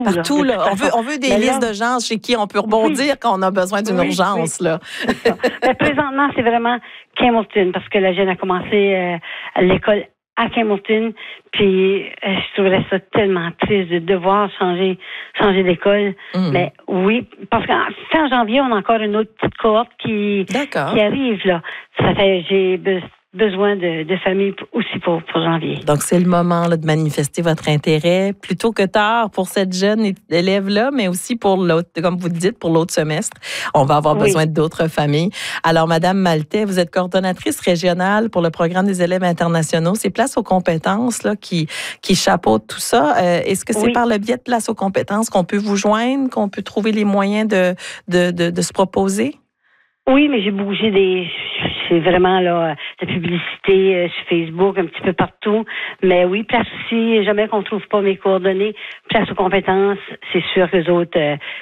Partout, là. On veut des listes de gens chez qui on peut rebondir quand on a besoin d'une urgence, là. Mais présentement, c'est vraiment Campbellton, parce que la jeune a commencé à l'école à Campbellton, puis je trouverais ça tellement triste de devoir changer d'école. Mais oui, parce qu'en janvier, on a encore une autre petite cohorte qui arrive, là. Ça fait, j'ai besoin de famille aussi pour janvier. Donc, c'est le moment là, de manifester votre intérêt plus tôt que tard pour cette jeune élève-là, mais aussi pour l'autre, comme vous le dites, pour l'autre semestre. On va avoir besoin d'autres familles. Alors, Madame Maltais, vous êtes coordonnatrice régionale pour le programme des élèves internationaux. C'est Place aux compétences là, qui chapeaute tout ça. Est-ce que c'est par le biais de Place aux compétences qu'on peut vous joindre, qu'on peut trouver les moyens de se proposer? Oui, mais j'ai bougé c'est vraiment là de publicité sur Facebook, un petit peu partout. Mais oui, Place aussi, jamais qu'on trouve pas mes coordonnées, Place aux compétences, c'est sûr que les autres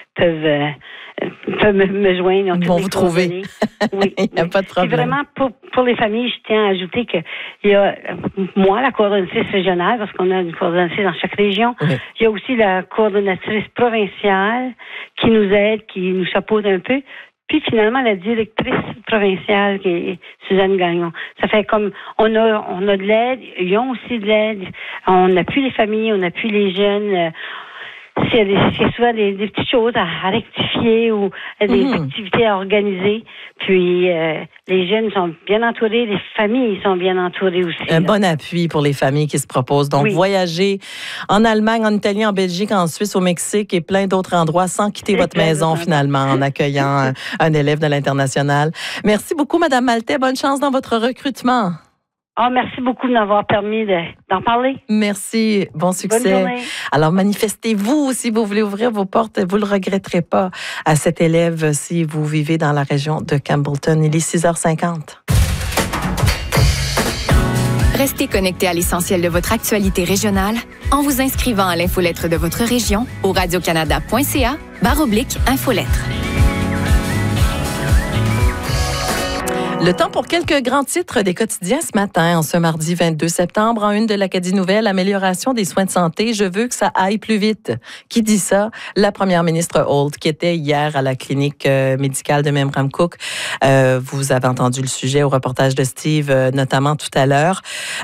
peuvent me joindre. Ils vont vous trouver. Oui. Il n'y a pas de problème. C'est vraiment pour les familles, je tiens à ajouter que il y a moi, la coordonnatrice régionale, parce qu'on a une coordonnatrice dans chaque région. Oui. Il y a aussi la coordonnatrice provinciale qui nous aide, qui nous chapeaute un peu. Puis finalement, la directrice provinciale, qui est Suzanne Gagnon. Ça fait comme, on a de l'aide, ils ont aussi de l'aide. On appuie les familles, on appuie les jeunes. S'il y a souvent des petites choses à rectifier ou des activités à organiser. Puis, les jeunes sont bien entourés, les familles sont bien entourées aussi. Un bon appui pour les familles qui se proposent. Donc, voyager en Allemagne, en Italie, en Belgique, en Suisse, au Mexique et plein d'autres endroits sans quitter votre maison, finalement, en accueillant un élève de l'international. Merci beaucoup, Madame Maltais. Bonne chance dans votre recrutement. Merci beaucoup de m'avoir permis d'en parler. Merci. Bon succès. Bonne journée. Alors, manifestez-vous si vous voulez ouvrir vos portes. Vous ne le regretterez pas à cet élève si vous vivez dans la région de Campbellton. Il est 6h50. Restez connectés à l'essentiel de votre actualité régionale en vous inscrivant à l'infolettre de votre région au radiocanada.ca/infolettre. Le temps pour quelques grands titres des quotidiens ce matin, en ce mardi 22 septembre, en une de l'Acadie Nouvelle, amélioration des soins de santé, je veux que ça aille plus vite. Qui dit ça? La première ministre Holt, qui était hier à la clinique médicale de Memramcook. Vous avez entendu le sujet au reportage de Steve, notamment tout à l'heure.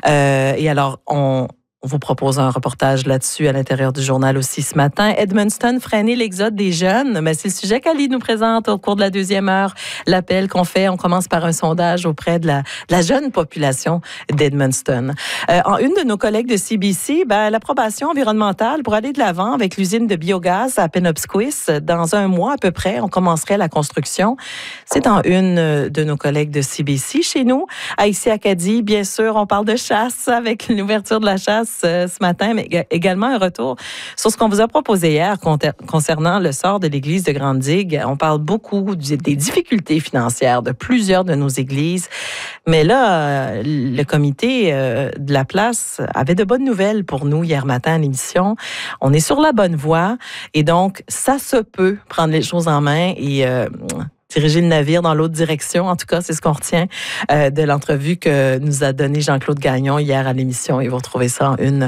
Et alors, on vous propose un reportage là-dessus à l'intérieur du journal aussi ce matin. Edmundston, freiner l'exode des jeunes. Mais c'est le sujet qu'Ali nous présente au cours de la deuxième heure. L'appel qu'on fait, on commence par un sondage auprès de la jeune population d'Edmundston. En une de nos collègues de CBC, l'approbation environnementale pour aller de l'avant avec l'usine de biogaz à Penobscot. Dans un mois à peu près, on commencerait la construction. C'est en une de nos collègues de CBC. Chez nous, à ici Acadie, bien sûr, on parle de chasse avec l'ouverture de la chasse ce matin, mais également un retour sur ce qu'on vous a proposé hier concernant le sort de l'église de Grande-Digue. On parle beaucoup des difficultés financières de plusieurs de nos églises, mais là, le comité de la place avait de bonnes nouvelles pour nous hier matin à l'émission. On est sur la bonne voie et donc, ça se peut prendre les choses en main et diriger le navire dans l'autre direction. En tout cas, c'est ce qu'on retient de l'entrevue que nous a donné Jean-Claude Gagnon hier à l'émission. Et vous retrouvez ça en une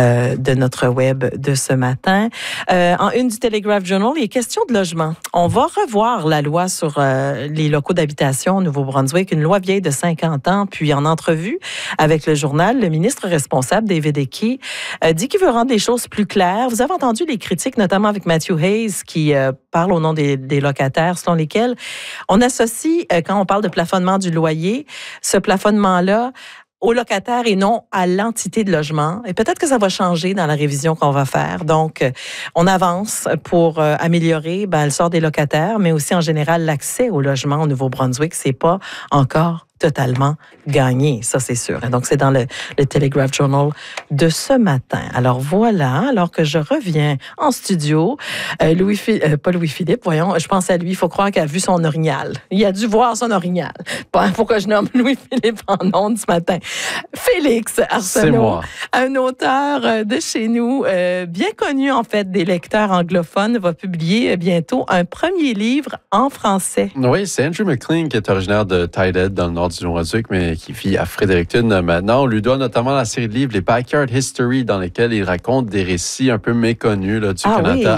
de notre web de ce matin. En une du Telegraph Journal, il est question de logement. On va revoir la loi sur les locaux d'habitation au Nouveau-Brunswick, une loi vieille de 50 ans. Puis en entrevue avec le journal, le ministre responsable, David Icke, dit qu'il veut rendre les choses plus claires. Vous avez entendu les critiques, notamment avec Matthew Hayes, qui parle au nom des locataires, selon lesquels on associe, quand on parle de plafonnement du loyer, ce plafonnement-là aux locataires et non à l'entité de logement. Et peut-être que ça va changer dans la révision qu'on va faire. Donc, on avance pour améliorer le sort des locataires, mais aussi en général l'accès au logement au Nouveau-Brunswick. C'est pas encore totalement gagné, ça c'est sûr. Et donc, c'est dans le Telegraph Journal de ce matin. Alors voilà, alors que je reviens en studio, pas Louis-Philippe, voyons, je pense à lui, il faut croire qu'il a vu son orignal. Il a dû voir son orignal. Pourquoi je nomme Louis-Philippe en ondes ce matin? Félix Arsenault, un auteur de chez nous, bien connu en fait des lecteurs anglophones, va publier bientôt un premier livre en français. Oui, c'est Andrew McLean qui est originaire de Tidehead dans le nord nord du Nouveau-Brunswick, mais qui vit à Fredericton maintenant. On lui doit notamment la série de livres Les Backyard History, dans lesquels il raconte des récits un peu méconnus là, du Canada